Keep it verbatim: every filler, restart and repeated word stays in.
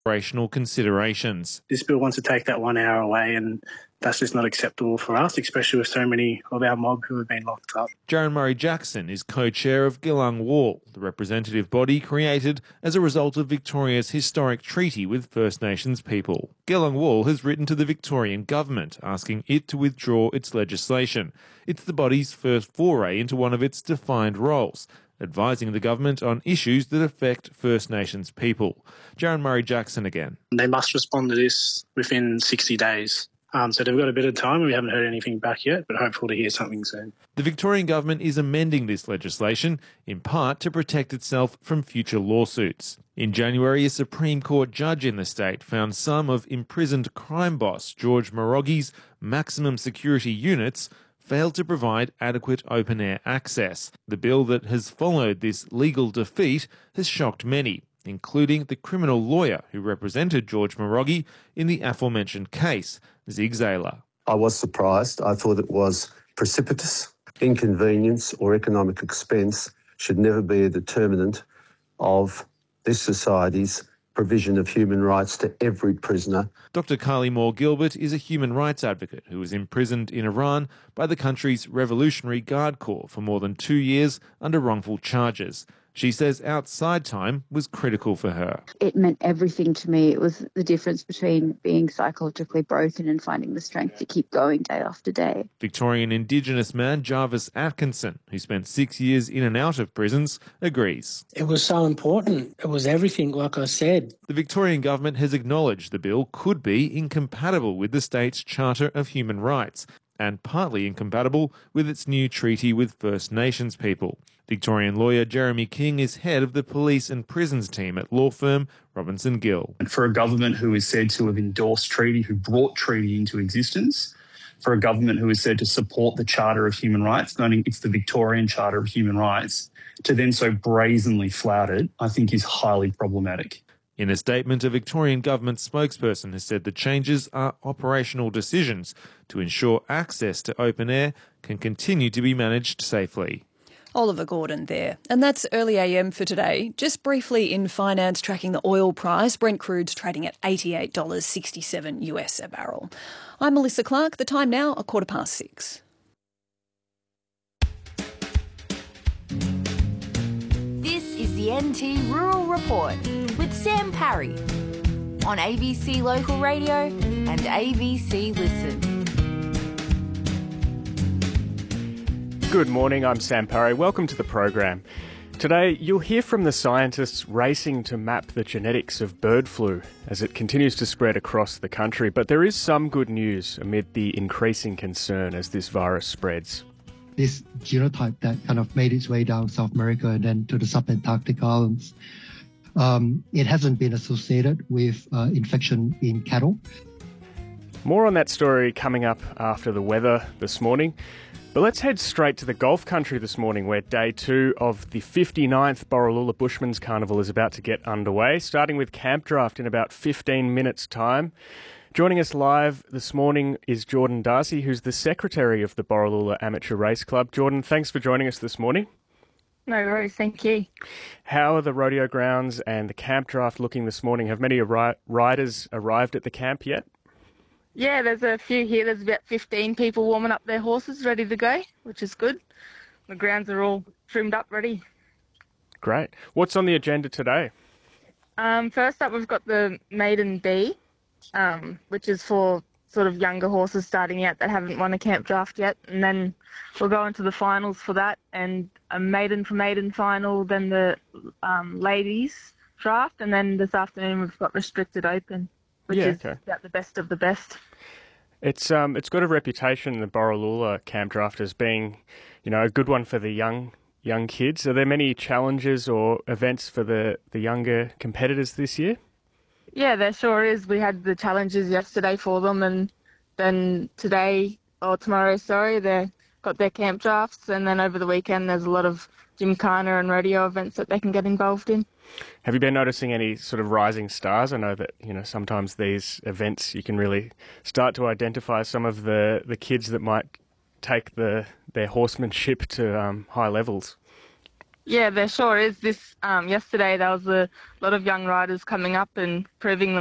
operational considerations. This bill wants to take that one hour away, and that's just not acceptable for us, especially with so many of our mob who have been locked up. Jaron Murray-Jackson is co-chair of Gillang Wall, the representative body created as a result of Victoria's historic treaty with First Nations people. Gillang Wall has written to the Victorian government asking it to withdraw its legislation. It's the body's first foray into one of its defined roles, advising the government on issues that affect First Nations people. Jaron Murray-Jackson again. They must respond to this within sixty days. Um, so they've got a bit of time. We haven't heard anything back yet, but hopeful to hear something soon. The Victorian government is amending this legislation, in part to protect itself from future lawsuits. In January, a Supreme Court judge in the state found some of imprisoned crime boss George Moroghi's maximum security units failed to provide adequate open-air access. The bill that has followed this legal defeat has shocked many, including the criminal lawyer who represented George Moroghi in the aforementioned case, Zig Zayler. I was surprised. I thought it was precipitous. Inconvenience or economic expense should never be a determinant of this society's provision of human rights to every prisoner. Doctor Carly Moore-Gilbert is a human rights advocate who was imprisoned in Iran by the country's Revolutionary Guard Corps for more than two years under wrongful charges. She says outside time was critical for her. It meant everything to me. It was the difference between being psychologically broken and finding the strength to keep going day after day. Victorian Indigenous man Jarvis Atkinson, who spent six years in and out of prisons, agrees. It was so important. It was everything, like I said. The Victorian government has acknowledged the bill could be incompatible with the state's Charter of Human Rights and partly incompatible with its new treaty with First Nations people. Victorian lawyer Jeremy King is head of the police and prisons team at law firm Robinson Gill. And for a government who is said to have endorsed treaty, who brought treaty into existence, for a government who is said to support the Charter of Human Rights, noting it's the Victorian Charter of Human Rights, to then so brazenly flout it, I think is highly problematic. In a statement, a Victorian government spokesperson has said the changes are operational decisions to ensure access to open air can continue to be managed safely. Oliver Gordon there. And that's Early A M for today. Just briefly in finance, tracking the oil price, Brent crude's trading at eighty-eight dollars sixty-seven US a barrel. I'm Melissa Clark. The time now, a quarter past six. This is the N T Rural Report with Sam Parry on A B C Local Radio and A B C Listen. Good morning, I'm Sam Parry. Welcome to the program. Today, you'll hear from the scientists racing to map the genetics of bird flu as it continues to spread across the country. But there is some good news amid the increasing concern as this virus spreads. This genotype that kind of made its way down South America and then to the subantarctic islands, um, it hasn't been associated with uh, infection in cattle. More on that story coming up after the weather this morning. But let's head straight to the Gulf country this morning, where day two of the fifty-ninth Borroloola Bushman's Carnival is about to get underway, starting with Camp Draft in about fifteen minutes' time. Joining us live this morning is Jordan Darcy, who's the secretary of the Borroloola Amateur Race Club. Jordan, thanks for joining us this morning. No worries, thank you. How are the rodeo grounds and the Camp Draft looking this morning? Have many arri- riders arrived at the camp yet? Yeah, there's a few here. There's about fifteen people warming up their horses, ready to go, which is good. The grounds are all trimmed up, ready. Great. What's on the agenda today? Um, first up, we've got the Maiden B, um, which is for sort of younger horses starting out that haven't won a Camp Draft yet. And then we'll go into the finals for that, and a Maiden for Maiden final, then the um, Ladies Draft, and then this afternoon we've got Restricted Open, which yeah, is okay. about the best of the best. It's um it's got a reputation, the Borroloola Camp Draft, as being, you know, a good one for the young young kids. Are there many challenges or events for the, the younger competitors this year? Yeah, there sure is. We had the challenges yesterday for them, and then today, or tomorrow, sorry, they got their camp drafts, and then over the weekend there's a lot of gymkhana and rodeo events that they can get involved in. Have you been noticing any sort of rising stars? I know that, you know, sometimes these events you can really start to identify some of the, the kids that might take the their horsemanship to um, high levels. Yeah, there sure is. This um, yesterday there was a lot of young riders coming up and proving them.